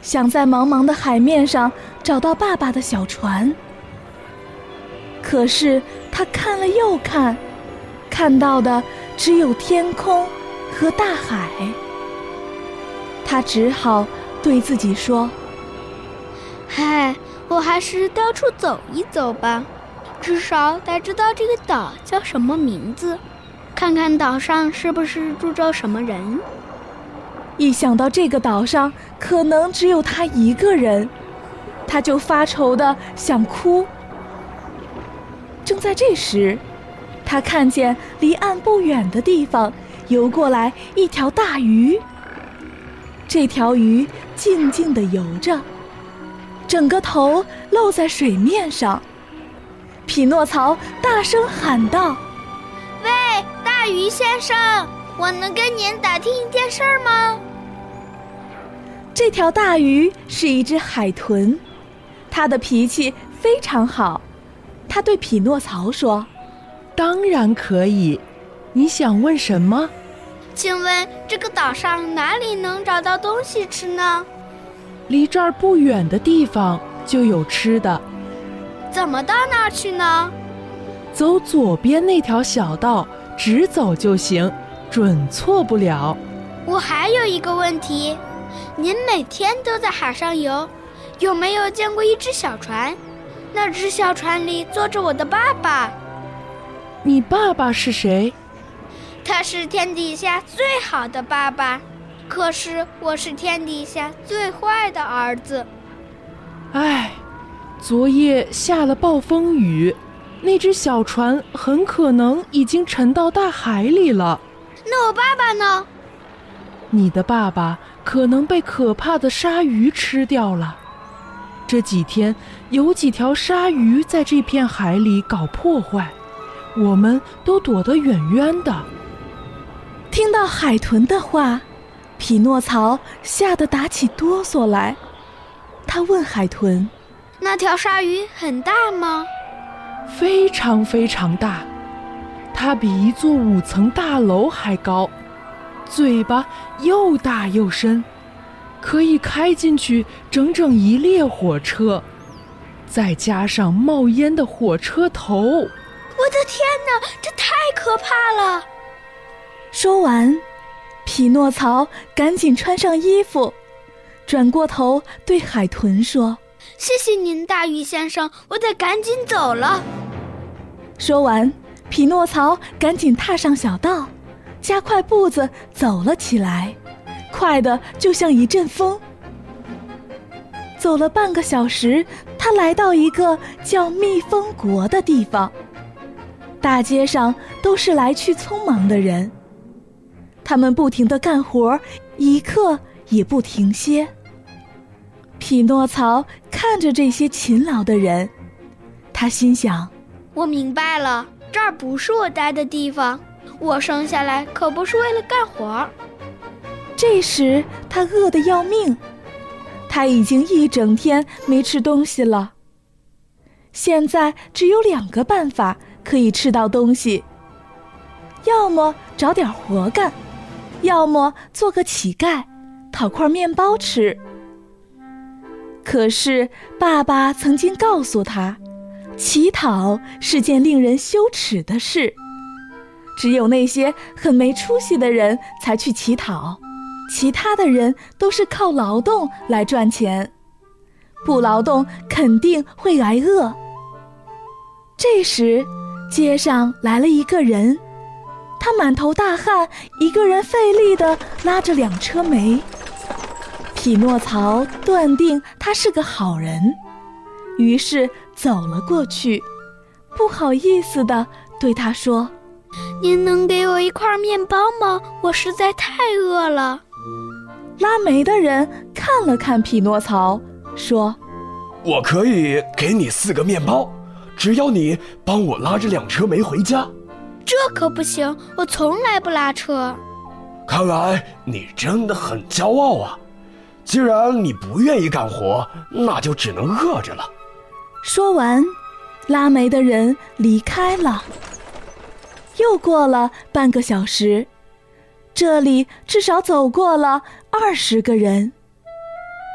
想在茫茫的海面上找到爸爸的小船。可是他看了又看，看到的只有天空和大海。他只好对自己说： 嗨，我还是到处走一走吧，至少得知道这个岛叫什么名字，看看岛上是不是住着什么人。 一想到这个岛上可能只有他一个人，他就发愁的想哭。正在这时，他看见离岸不远的地方游过来一条大鱼。这条鱼静静地游着，整个头露在水面上。匹诺曹大声喊道： 喂，大鱼先生，我能跟您打听一件事吗？ 这条大鱼是一只海豚，它的脾气非常好。他对匹诺曹说： 当然可以，你想问什么？ 请问这个岛上哪里能找到东西吃呢？ 离这儿不远的地方就有吃的。 怎么到那儿去呢？ 走左边那条小道，直走就行，准错不了。 我还有一个问题，您每天都在海上游，有没有见过一只小船？那只小船里坐着我的爸爸。 你爸爸是谁？ 他是天底下最好的爸爸，可是我是天底下最坏的儿子。 唉，昨夜下了暴风雨，那只小船很可能已经沉到大海里了。 那我爸爸呢？ 你的爸爸可能被可怕的鲨鱼吃掉了。这几天有几条鲨鱼在这片海里搞破坏，我们都躲得远远的。 听到海豚的话，匹诺曹吓得打起哆嗦来。他问海豚： 那条鲨鱼很大吗？ 非常非常大，它比一座5层大楼还高，嘴巴又大又深，可以开进去整整1列火车，再加上冒烟的火车头。我的天哪，这太可怕了！ 说完，匹诺曹赶紧穿上衣服，转过头对海豚说： 谢谢您，大鱼先生，我得赶紧走了。 说完，匹诺曹赶紧踏上小道，加快步子走了起来，快得就像一阵风。走了半个小时，他来到一个叫蜜蜂国的地方。大街上都是来去匆忙的人，他们不停地干活，一刻也不停歇。匹诺曹看着这些勤劳的人，他心想： 我明白了，这儿不是我待的地方，我生下来可不是为了干活。 这时他饿得要命，他已经一整天没吃东西了。现在只有2个办法可以吃到东西，要么找点活干，要么做个乞丐，讨块面包吃。可是爸爸曾经告诉他，乞讨是件令人羞耻的事，只有那些很没出息的人才去乞讨，其他的人都是靠劳动来赚钱，不劳动肯定会挨饿。这时街上来了一个人，他满头大汗，一个人费力地拉着2车煤。匹诺曹断定他是个好人，于是走了过去，不好意思地对他说： 您能给我一块面包吗？我实在太饿了。 拉煤的人看了看匹诺曹，说： 我可以给你4个面包，只要你帮我拉着2车煤回家。 这可不行，我从来不拉车。 看来你真的很骄傲啊！既然你不愿意干活，那就只能饿着了。 说完，拉煤的人离开了。又过了半个小时，这里至少走过了20个人。